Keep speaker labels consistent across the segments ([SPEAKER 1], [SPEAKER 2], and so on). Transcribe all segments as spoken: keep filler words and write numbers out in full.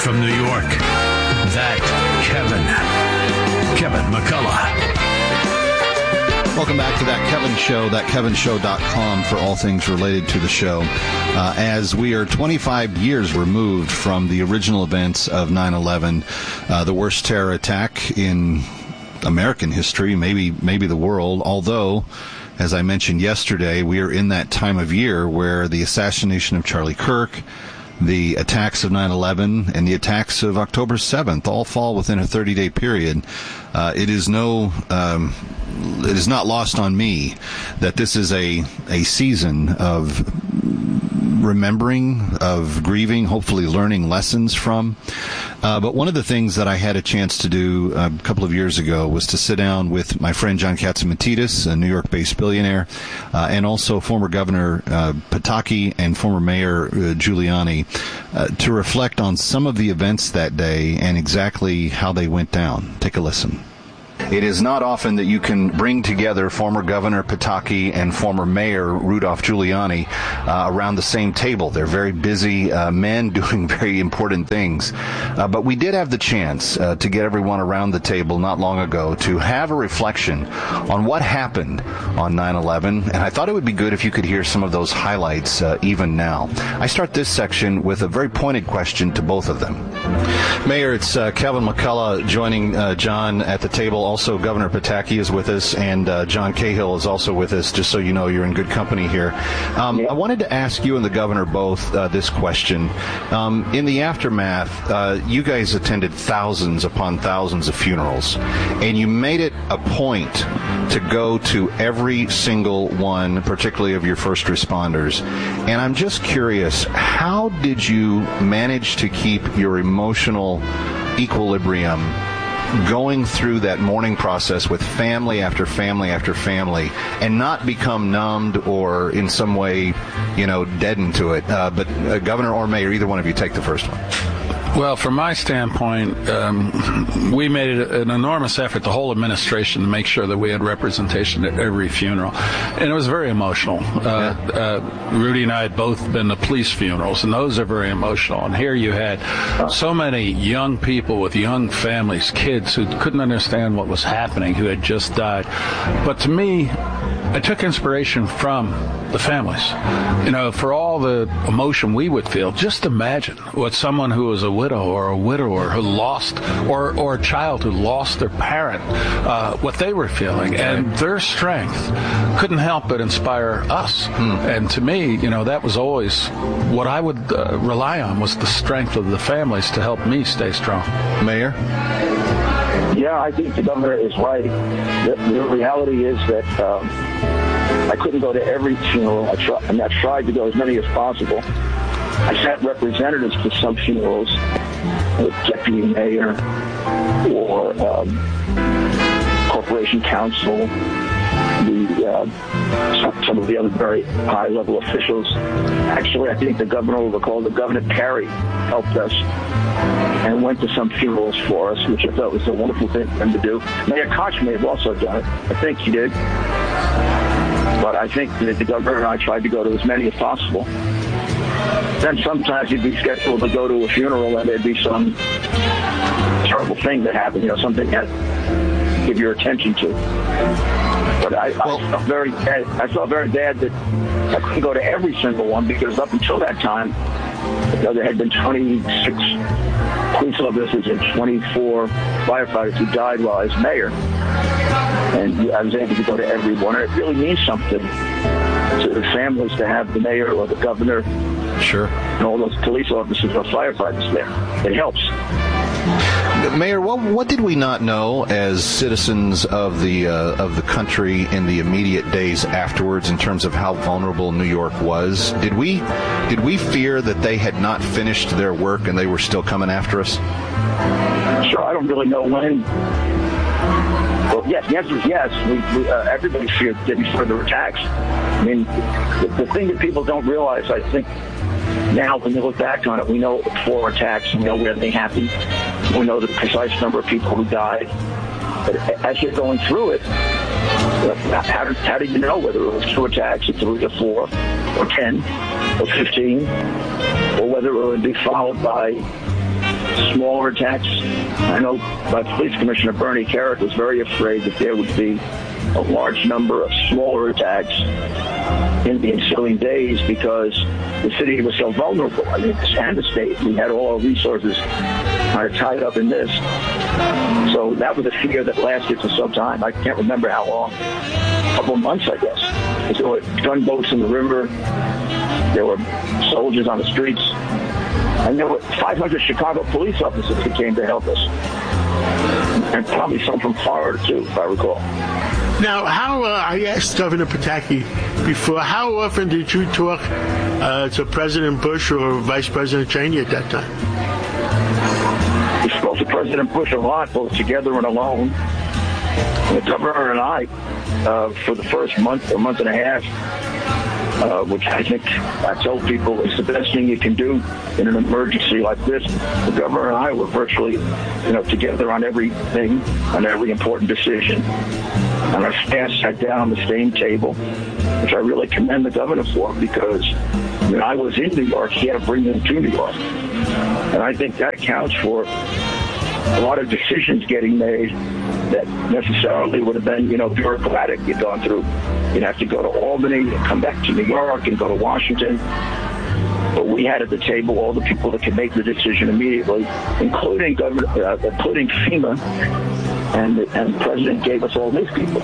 [SPEAKER 1] From New York, that Kevin, Kevin McCullough.
[SPEAKER 2] Welcome back to That Kevin Show, that kevin show dot com for all things related to the show. Uh, as we are twenty-five years removed from the original events of nine eleven, uh, the worst terror attack in American history, maybe maybe the world, although, as I mentioned yesterday, we are in that time of year where the assassination of Charlie Kirk, the attacks of nine eleven, and the attacks of October seventh all fall within a thirty-day period. Uh, it is no, um, it is not lost on me that this is a, a season of remembering, of grieving, hopefully learning lessons from. Uh, but one of the things that I had a chance to do a couple of years ago was to sit down with my friend John Catsimatidis, a New York-based billionaire, uh, and also former Governor uh, Pataki and former Mayor uh, Giuliani, uh, to reflect on some of the events that day and exactly how they went down. Take a listen. It is not often that you can bring together former Governor Pataki and former Mayor Rudolph Giuliani uh, around the same table. They're very busy uh, men doing very important things. Uh, but we did have the chance uh, to get everyone around the table not long ago to have a reflection on what happened on nine eleven. And I thought it would be good if you could hear some of those highlights uh, even now. I start this section with a very pointed question to both of them. Mayor, it's uh, Kevin McCullough joining uh, John at the table. Also, Governor Pataki is with us, and uh, John Cahill is also with us, just so you know you're in good company here. Um, I wanted to ask you and the governor both uh, this question. Um, in the aftermath, uh, you guys attended thousands upon thousands of funerals, and you made it a point to go to every single one, particularly of your first responders. And I'm just curious, how did you manage to keep your emotional equilibrium going through that mourning process with family after family after family and not become numbed or in some way, you know, deadened to it? Uh, but uh, Governor or Mayor, either one of you, take the first one.
[SPEAKER 3] Well, from my standpoint, um, we made it an enormous effort, the whole administration, to make sure that we had representation at every funeral. And it was very emotional. Uh, uh, Rudy and I had both been to police funerals, and those are very emotional. And here you had so many young people with young families, kids who couldn't understand what was happening, who had just died. But to me, I took inspiration from the families. You know, for all the emotion we would feel, just imagine what someone who was a widow or a widower who lost, or, or a child who lost their parent, uh, what they were feeling. And their strength couldn't help but inspire us. Hmm. And to me, you know, that was always what I would uh, rely on, was the strength of the families to help me stay strong.
[SPEAKER 2] Mayor?
[SPEAKER 4] Yeah, I think the governor is right. The, the reality is that um, I couldn't go to every funeral. I, try, I, mean, I tried to go as many as possible. I sent representatives to some funerals, the deputy mayor or um, corporation counsel, the uh, some, some of the other very high-level officials. Actually, I think the governor will recall that Governor Perry helped us and went to some funerals for us, which I thought was a wonderful thing for him to do. Mayor Koch may have also done it. I think he did. But I think that the governor and I tried to go to as many as possible. Then sometimes you'd be scheduled to go to a funeral and there'd be some terrible thing that happened, you know, something that give your attention to. But I, well, I felt very bad. I felt very bad that I couldn't go to every single one, because up until that time, you know, there had been twenty-six police officers and twenty-four firefighters who died while I was mayor. And I was able to go to every one. And it really means something to the families to have the mayor or the governor,
[SPEAKER 2] sure,
[SPEAKER 4] and all those police officers or firefighters there. It helps.
[SPEAKER 2] Mayor, what, what did we not know as citizens of the uh, of the country in the immediate days afterwards in terms of how vulnerable New York was? Did we did we fear that they had not finished their work and they were still coming after us?
[SPEAKER 4] Sure, I don't really know when. Well, yes, the answer is yes. We, we, uh, everybody feared there'd be further attacks. I mean, the, the thing that people don't realize, I think, now when they look back on it, we know four attacks, we know where they happened, we know the precise number of people who died. But as you're going through it, how do, how do you know whether it was two attacks, or three or four, or ten, or fifteen, or whether it would be followed by smaller attacks. I know uh, Police Commissioner Bernie Kerik was very afraid that there would be a large number of smaller attacks in the ensuing days because the city was so vulnerable. I mean, and the state, we had all our resources kind of tied up in this. So that was a fear that lasted for some time. I can't remember how long. A couple of months, I guess. There were gunboats in the river. There were soldiers on the streets. And there were five hundred Chicago police officers that came to help us. And probably some from Florida, too, if I recall.
[SPEAKER 5] Now, how, uh, I asked Governor Pataki before, how often did you talk uh, to President Bush or Vice President Cheney at that time?
[SPEAKER 4] We spoke to President Bush a lot, both together and alone. And the governor and I, uh, for the first month or month and a half, uh, which I think I told people is the best thing you can do in an emergency like this. The governor and I were virtually, you know, together on everything, on every important decision. And our staff sat down on the same table, which I really commend the governor for, because when I was in New York, he had to bring them to New York. And I think that counts for a lot of decisions getting made that necessarily would have been, you know, bureaucratic. You'd gone through, you'd have to go to Albany and come back to New York and go to Washington. But we had at the table all the people that could make the decision immediately, including government, uh, including FEMA, and the, and the president gave us all these people.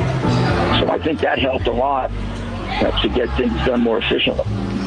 [SPEAKER 4] So I think that helped a lot uh, to get things done more efficiently.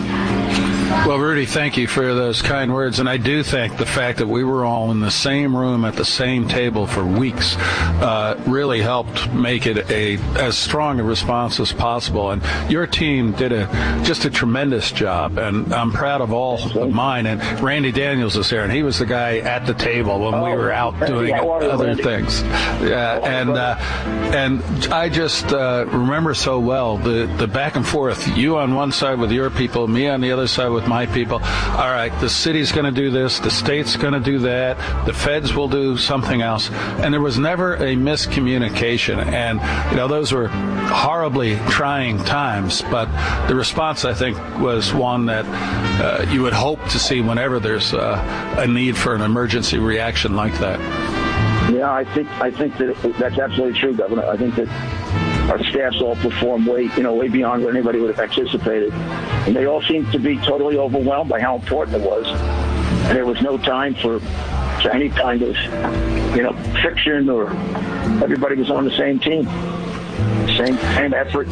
[SPEAKER 3] Well, Rudy, thank you for those kind words. And I do think the fact that we were all in the same room at the same table for weeks uh, really helped make it a as strong a response as possible. And your team did a just a tremendous job. And I'm proud of all of mine. And Randy Daniels is here, and he was the guy at the table when oh, we were out doing yeah, other Randy. things. Yeah, and uh, and I just uh, remember so well the, the back and forth, you on one side with your people, me on the other side with my people. All right, the city's going to do this, the state's going to do that, the feds will do something else. And there was never a miscommunication. And, you know, those were horribly trying times, but the response, I think, was one that uh, you would hope to see whenever there's uh, a need for an emergency reaction like that.
[SPEAKER 4] Yeah, I think I think that that's absolutely true, Governor. I think that our staffs all performed way, you know, way beyond what anybody would have anticipated. And they all seemed to be totally overwhelmed by how important it was. And there was no time for, for any kind of, you know, friction, or everybody was on the same team, same same effort.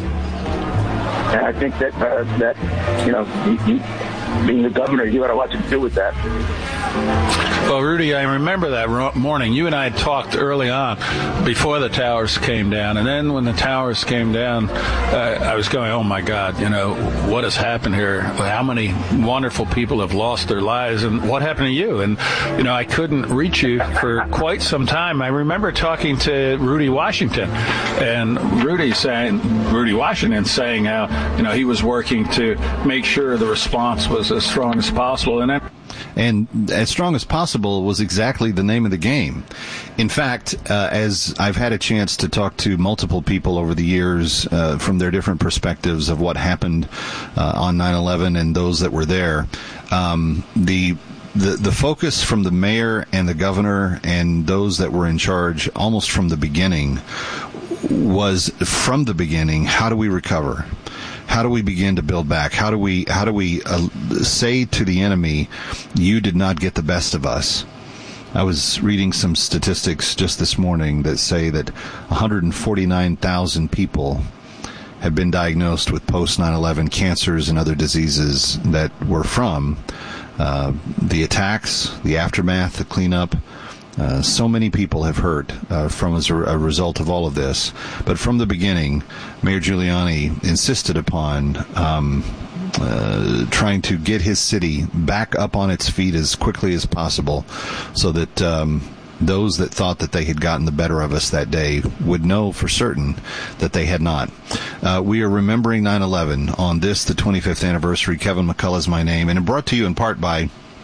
[SPEAKER 4] And I think that, uh, that you know, you, you, being the governor, you had a lot to do with that.
[SPEAKER 3] Well, Rudy, I remember that morning. You and I had talked early on before the towers came down. And then when the towers came down, uh, I was going, oh, my God, you know, what has happened here? How many wonderful people have lost their lives? And what happened to you? And, you know, I couldn't reach you for quite some time. I remember talking to Rudy Washington, and Rudy saying, Rudy Washington saying how, you know, he was working to make sure the response was as strong as possible. And then
[SPEAKER 2] And as strong as possible was exactly the name of the game. In fact, uh, as I've had a chance to talk to multiple people over the years uh, from their different perspectives of what happened uh, on nine eleven and those that were there, um, the The the focus from the mayor and the governor and those that were in charge almost from the beginning was, from the beginning, how do we recover? How do we begin to build back? How do we how do we uh, say to the enemy, you did not get the best of us? I was reading some statistics just this morning that say that one hundred forty-nine thousand people have been diagnosed with post nine eleven cancers and other diseases that were from uh, the attacks, the aftermath, the cleanup. Uh, so many people have hurt uh, from as a, a result of all of this. But from the beginning, Mayor Giuliani insisted upon um, uh, trying to get his city back up on its feet as quickly as possible, so that um, those that thought that they had gotten the better of us that day would know for certain that they had not. Uh, we are remembering nine eleven on this, the twenty-fifth anniversary. Kevin McCullough is my name, and brought to you in part by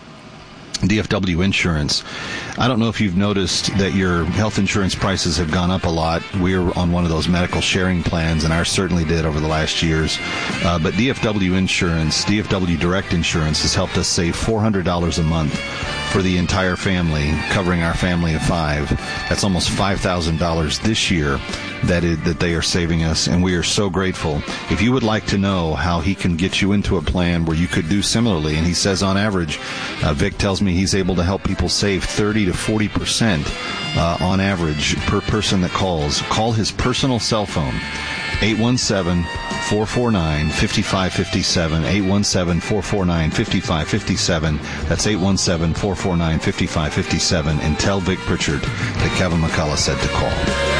[SPEAKER 2] D F W Insurance. I don't know if you've noticed that your health insurance prices have gone up a lot. We're on one of those medical sharing plans, and ours certainly did over the last years. Uh, but D F W Insurance, D F W Direct Insurance, has helped us save four hundred dollars a month for the entire family, covering our family of five. That's almost five thousand dollars this year that is, that they are saving us, and we are so grateful. If you would like to know how he can get you into a plan where you could do similarly, and he says on average, uh, Vic tells me he's able to help people save thirty to forty percent uh, on average per person that calls. Call his personal cell phone, eight one seven, four four nine, five five five seven, eight one seven, four four nine, five five five seven. That's eight one seven, four four nine, five five five seven, and tell Vic Pritchard that Kevin McCullough said to call.